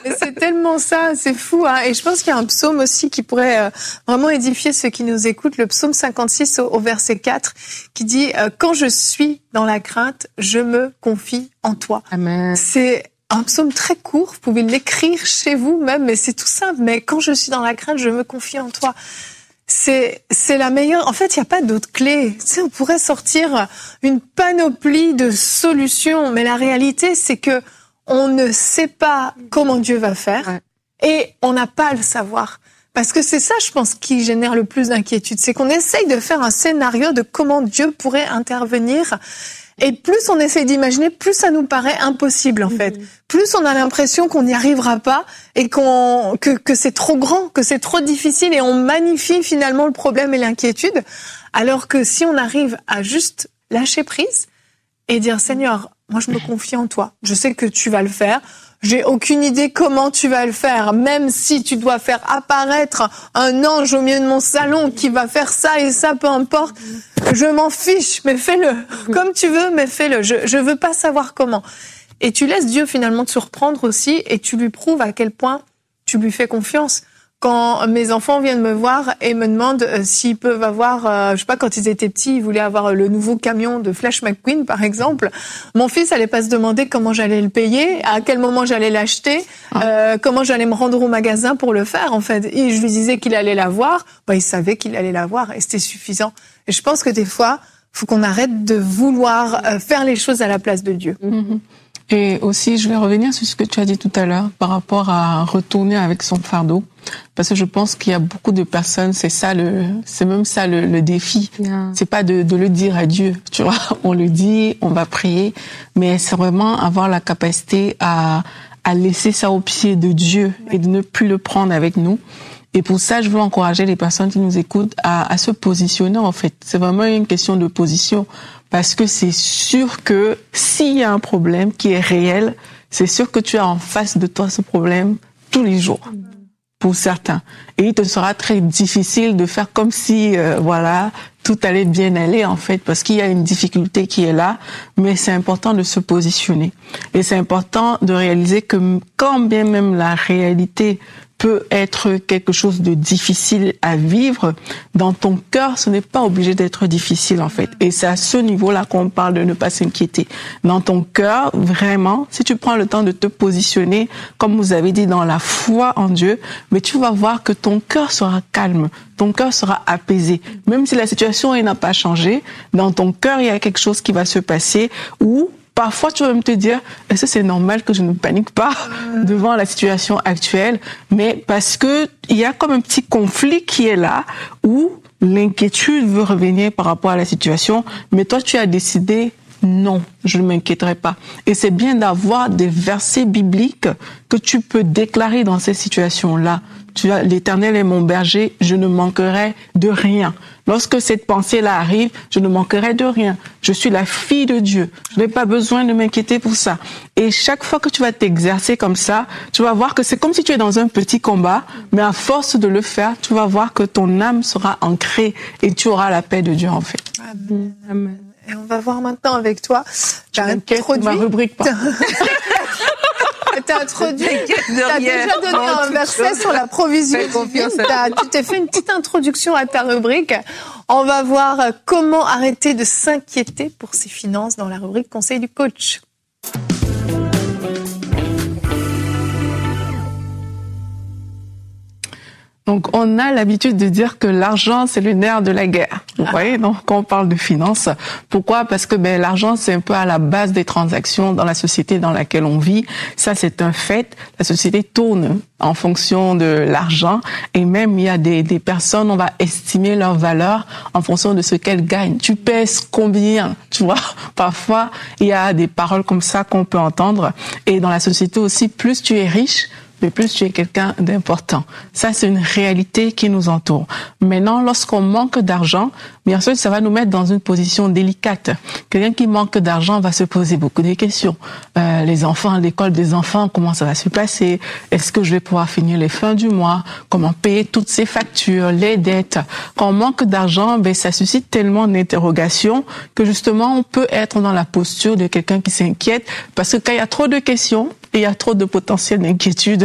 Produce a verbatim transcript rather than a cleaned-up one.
C'est tellement ça, c'est fou. Hein. Et je pense qu'il y a un psaume aussi qui pourrait euh, vraiment édifier ceux qui nous écoutent, le psaume cinquante-six au, au verset quatre, qui dit euh, « Quand je suis dans la crainte, je me confie en toi ». Amen. C'est un psaume très court, vous pouvez l'écrire chez vous même, mais c'est tout simple. Mais quand je suis dans la crainte, je me confie en toi. C'est, c'est la meilleure. En fait, il n'y a pas d'autre clé. Tu sais, on pourrait sortir une panoplie de solutions, mais la réalité, c'est que on ne sait pas comment Dieu va faire, ouais. Et on n'a pas à le savoir. Parce que c'est ça, je pense, qui génère le plus d'inquiétude. C'est qu'on essaye de faire un scénario de comment Dieu pourrait intervenir. Et plus on essaye d'imaginer, plus ça nous paraît impossible, en fait. Mmh. Plus on a l'impression qu'on n'y arrivera pas et qu'on, que, que c'est trop grand, que c'est trop difficile et on magnifie finalement le problème et l'inquiétude. Alors que si on arrive à juste lâcher prise et dire, Seigneur, moi je me confie en toi. Je sais que tu vas le faire. J'ai aucune idée comment tu vas le faire, même si tu dois faire apparaître un ange au milieu de mon salon qui va faire ça et ça, peu importe. Je m'en fiche, mais fais-le. Comme tu veux, mais fais-le. Je, je veux pas savoir comment. Et tu laisses Dieu finalement te surprendre aussi et tu lui prouves à quel point tu lui fais confiance. Quand mes enfants viennent me voir et me demandent euh, s'ils peuvent avoir, euh, je sais pas, quand ils étaient petits, ils voulaient avoir le nouveau camion de Flash McQueen, par exemple. Mon fils allait pas se demander comment j'allais le payer, à quel moment j'allais l'acheter, euh, comment j'allais me rendre au magasin pour le faire, en fait. Et je lui disais qu'il allait l'avoir, bah, il savait qu'il allait l'avoir et c'était suffisant. Et je pense que des fois, faut qu'on arrête de vouloir euh, faire les choses à la place de Dieu. Mm-hmm. Et aussi, je vais revenir sur ce que tu as dit tout à l'heure par rapport à retourner avec son fardeau. Parce que je pense qu'il y a beaucoup de personnes, c'est ça le, c'est même ça le, le défi. Yeah. C'est pas de, de le dire à Dieu, tu vois. On le dit, on va prier, mais c'est vraiment avoir la capacité à, à laisser ça au pied de Dieu et de ne plus le prendre avec nous. Et pour ça, je veux encourager les personnes qui nous écoutent à, à se positionner, en fait. C'est vraiment une question de position. Parce que c'est sûr que s'il y a un problème qui est réel, c'est sûr que tu as en face de toi ce problème tous les jours, pour certains. Et il te sera très difficile de faire comme si, euh, voilà, tout allait bien aller, en fait, parce qu'il y a une difficulté qui est là, mais c'est important de se positionner. Et c'est important de réaliser que quand bien même la réalité peut être quelque chose de difficile à vivre, dans ton cœur, ce n'est pas obligé d'être difficile, en fait. Et c'est à ce niveau-là qu'on parle de ne pas s'inquiéter. Dans ton cœur, vraiment, si tu prends le temps de te positionner, comme vous avez dit, dans la foi en Dieu, mais tu vas voir que ton cœur sera calme, ton cœur sera apaisé. Même si la situation elle n'a pas changé, dans ton cœur, il y a quelque chose qui va se passer où parfois, tu vas me te dire, est-ce que c'est normal que je ne panique pas devant la situation actuelle? Mais parce que il y a comme un petit conflit qui est là où l'inquiétude veut revenir par rapport à la situation, mais toi, tu as décidé, non, je ne m'inquiéterai pas. Et c'est bien d'avoir des versets bibliques que tu peux déclarer dans ces situations-là. Tu as, l'Éternel est mon berger, je ne manquerai de rien. Lorsque cette pensée-là arrive, je ne manquerai de rien. Je suis la fille de Dieu. Je n'ai pas besoin de m'inquiéter pour ça. Et chaque fois que tu vas t'exercer comme ça, tu vas voir que c'est comme si tu es dans un petit combat, mais à force de le faire, tu vas voir que ton âme sera ancrée et tu auras la paix de Dieu, en fait. Amen. Amen. Et on va voir maintenant avec toi. Tu as introduit ma rubrique, pas. T'as introduit, t'as déjà donné oh, un verset chose. Sur la provision divine. Tu t'es fait une petite introduction à ta rubrique. On va voir comment arrêter de s'inquiéter pour ses finances dans la rubrique Conseil du coach. Donc, on a l'habitude de dire que l'argent, c'est le nerf de la guerre. Vous ah. voyez, donc, quand on parle de finances. Pourquoi? Parce que, ben, l'argent, c'est un peu à la base des transactions dans la société dans laquelle on vit. Ça, c'est un fait. La société tourne en fonction de l'argent. Et même, il y a des, des personnes, on va estimer leur valeur en fonction de ce qu'elles gagnent. Tu pèses combien? Tu vois? Parfois, il y a des paroles comme ça qu'on peut entendre. Et dans la société aussi, plus tu es riche, mais plus tu es quelqu'un d'important. Ça, c'est une réalité qui nous entoure. Maintenant, lorsqu'on manque d'argent, bien sûr, ça va nous mettre dans une position délicate. Quelqu'un qui manque d'argent va se poser beaucoup de questions. Euh, les enfants, l'école des enfants, comment ça va se passer? Est-ce que je vais pouvoir finir les fins du mois? Comment payer toutes ces factures, les dettes? Quand on manque d'argent, ben, ça suscite tellement d'interrogations que justement, on peut être dans la posture de quelqu'un qui s'inquiète parce que quand il y a trop de questions, et il y a trop de potentiel d'inquiétude,